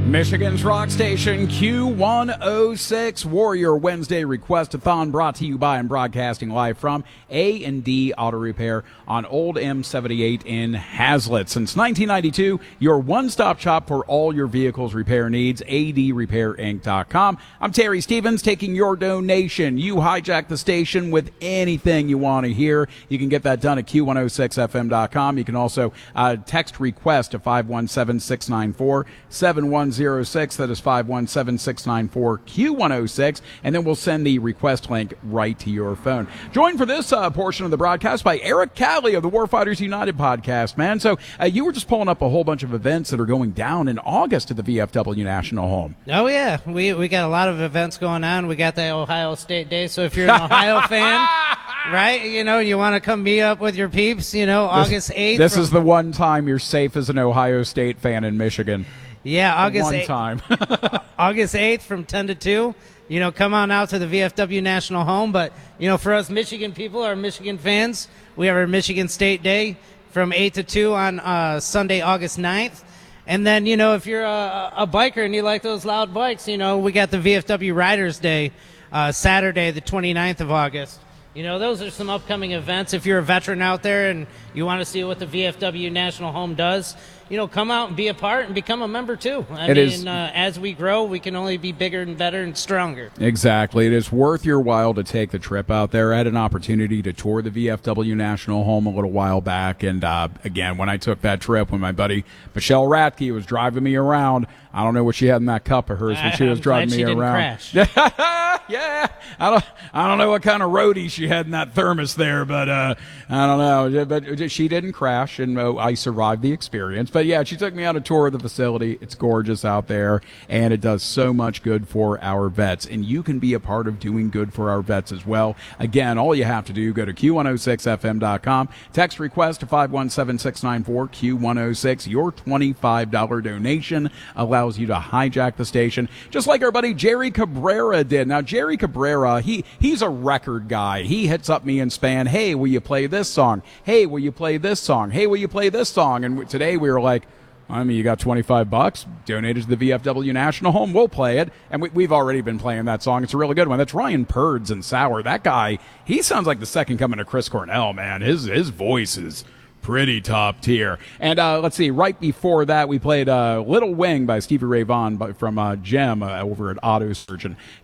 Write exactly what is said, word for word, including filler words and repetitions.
Michigan's Rock Station Q one oh six Warrior Wednesday Request-a-thon, brought to you by and broadcasting live from A and D Auto Repair on Old M seventy-eight in Hazlitt. Since nineteen ninety-two, your one-stop shop for all your vehicle's repair needs, A D repair inc dot com. I'm Terry Stevens, taking your donation. You hijack the station with anything you want to hear. You can get that done at Q one oh six F M dot com. You can also uh, text request to five one seven, six nine four, seven one zero six. That is five one seven, six nine four, Q one oh six, and then we'll send the request link right to your phone. Joined for this uh, portion of the broadcast by Eric Calley of the Warfighters United podcast, man. So uh, you were just pulling up a whole bunch of events that are going down in August at the V F W National Home. Oh, yeah. We we got a lot of events going on. We got the Ohio State Day, so if you're an Ohio fan, right, you know, you want to come meet up with your peeps, you know, August eighth. This, this is the one time you're safe as an Ohio State fan in Michigan. Yeah, August one eighth, time. August eighth from ten to two. You know, come on out to the V F W National Home. But, you know, for us Michigan people, our Michigan fans, we have our Michigan State Day from eight to two on uh, Sunday, August ninth. And then, you know, if you're a, a biker and you like those loud bikes, you know, we got the V F W Riders Day uh, Saturday, the twenty-ninth of August. You know, those are some upcoming events. If you're a veteran out there and you want to see what the V F W National Home does, you know, come out and be a part and become a member too. I it mean, is, uh, as we grow, we can only be bigger and better and stronger. Exactly. It is worth your while to take the trip out there. I had an opportunity to tour the V F W National Home a little while back. And, uh, again, when I took that trip, when my buddy Michelle Ratke was driving me around, I don't know what she had in that cup of hers when she was I'm driving glad me she didn't around. Crash. Yeah, I don't, I don't know what kind of roadie she had in that thermos there, but uh, I don't know. But she didn't crash, and uh, I survived the experience. But yeah, she took me on a tour of the facility. It's gorgeous out there, and it does so much good for our vets. And you can be a part of doing good for our vets as well. Again, all you have to do, go to Q one oh six F M dot com, text request to five one seven, six nine four, Q one oh six. Your twenty-five dollars donation allows you to hijack the station, just like our buddy Jerry Cabrera did. Now, Jerry Cabrera, he he's a record guy. He hits up me and Span, hey, will you play this song? Hey, will you play this song? Hey, will you play this song? And today we were like, I mean, you got twenty-five bucks, donated to the V F W National Home, we'll play it. And we, we've already been playing that song. It's a really good one. That's Ryan Purds and Sour. That guy, he sounds like the second coming of Chris Cornell, man. His his voice is pretty top tier. And uh, let's see, right before that, we played uh, Little Wing by Stevie Ray Vaughan by, from uh, Gem uh, over at Auto Surgeon.